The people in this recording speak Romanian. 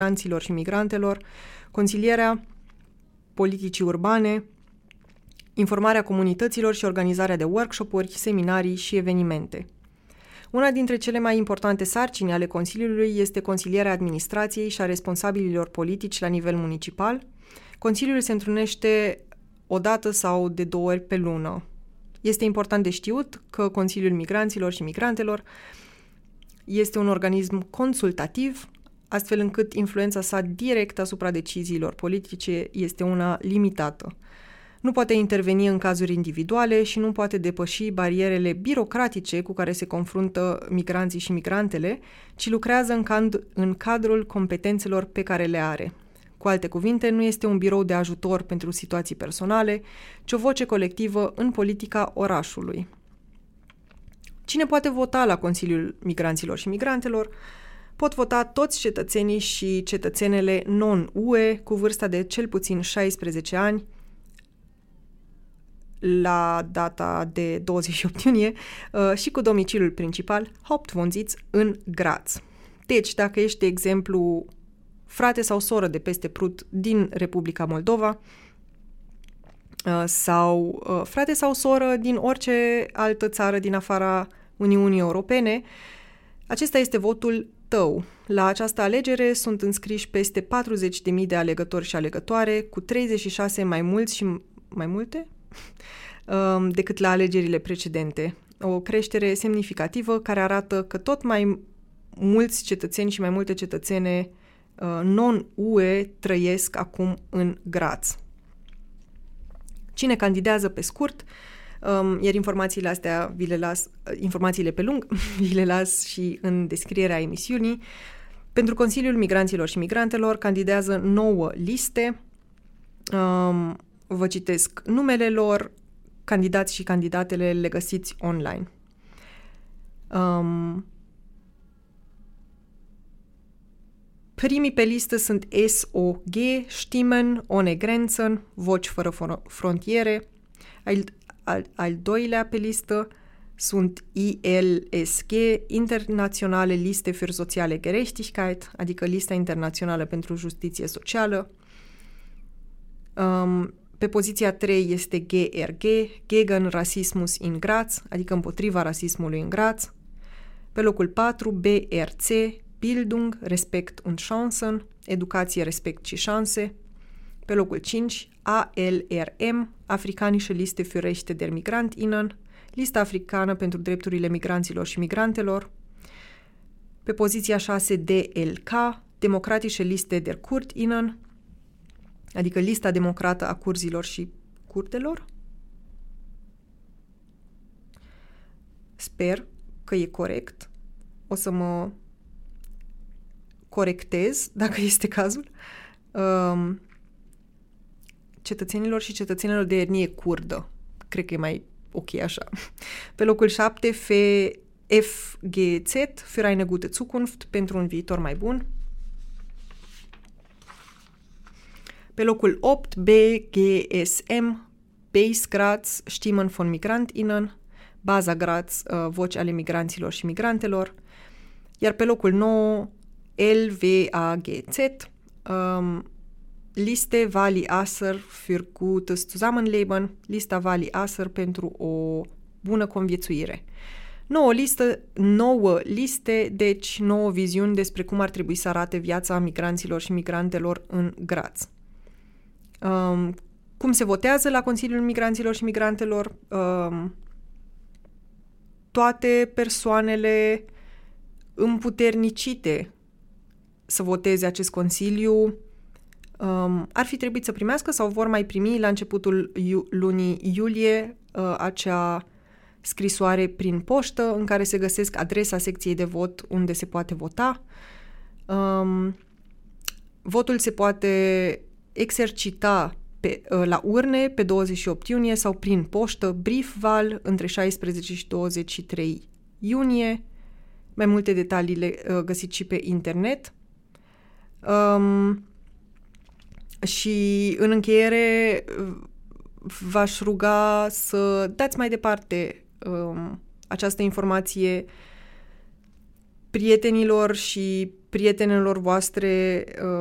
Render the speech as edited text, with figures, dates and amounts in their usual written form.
migranților și migrantelor, consilierea politicii urbane, informarea comunităților și organizarea de workshop-uri, seminarii și evenimente. Una dintre cele mai importante sarcini ale Consiliului este consilierea administrației și a responsabililor politici la nivel municipal. Consiliul se întrunește o dată sau de 2 ori pe lună. Este important de știut că Consiliul Migranților și Migrantelor este un organism consultativ, astfel încât influența sa directă asupra deciziilor politice este una limitată. Nu poate interveni în cazuri individuale și nu poate depăși barierele birocratice cu care se confruntă migranții și migrantele, ci lucrează în cadrul competențelor pe care le are. Cu alte cuvinte, nu este un birou de ajutor pentru situații personale, ci o voce colectivă în politica orașului. Cine poate vota la Consiliul Migranților și Migrantelor? Pot vota toți cetățenii și cetățenele non-UE cu vârsta de cel puțin 16 ani la data de 28 iunie și cu domiciliul principal Hauptwohnsitz în Graz. Deci, dacă ești, de exemplu, frate sau soră de peste Prut din Republica Moldova sau frate sau soră din orice altă țară din afara Uniunii Europene, acesta este votul tău. La această alegere sunt înscriși peste 40.000 de alegători și alegătoare, cu 36 mai mulți și mai multe decât la alegerile precedente. O creștere semnificativă care arată că tot mai mulți cetățeni și mai multe cetățene non-UE trăiesc acum în Graz. Cine candidează pe scurt, iar informațiile astea informațiile pe lung, vi le las și în descrierea emisiunii. Pentru Consiliul Migranților și Migrantelor candidează 9 liste. Vă citesc numele lor, candidați și candidatele le găsiți online. Primii pe listă sunt SOG, Stimmen ohne Grenzen, Voci fără frontiere. Al doilea pe listă sunt ILSG, Internationale Liste für Soziale Gerechtigkeit, adică Lista Internațională pentru Justiție Socială. Pe poziția 3 este GRG, Gegen Rassismus in Graz, adică împotriva rasismului în Graz. Pe locul 4, BRC, Bildung, Respekt und Chancen, Educație, Respect și Șanse. Pe locul 5, ALRM, Afrikanische Liste für Rechte der MigrantInnen, Lista africană pentru drepturile migranților și migrantelor. Pe poziția 6, DLK, Demokratische Liste der KurdInnen, adică Lista Democrată a curzilor și curdelor. Sper că e corect. O să mă corectez, dacă este cazul. Cetățenilor și cetățenilor de etnie curdă. Cred că e mai ok așa. Pe locul 7, FGZ, für eine gute Zukunft, pentru un viitor mai bun. Pe locul 8, BGSM, Base Graz, Stimmen von MigrantInnen, Baza Graz, Voci ale migranților și migrantelor. Iar pe locul 9, LVAGZ, Liste Vali Aser für gutes Zusammenleben, Lista Vali Aser pentru o bună conviețuire. 9 liste, deci 9 viziuni despre cum ar trebui să arate viața migranților și migrantelor în Graz. Cum se votează la Consiliul Migranților și Migrantelor? Toate persoanele împuternicite să voteze acest Consiliu ar fi trebuit să primească sau vor mai primi la începutul lunii iulie acea scrisoare prin poștă în care se găsesc adresa secției de vot unde se poate vota. Votul se poate exercita la urne pe 28 iunie sau prin poștă Briefwahl între 16 și 23 iunie. Mai multe detalii le găsiți și pe internet. Și în încheiere v-aș ruga să dați mai departe această informație prietenilor și prietenelor voastre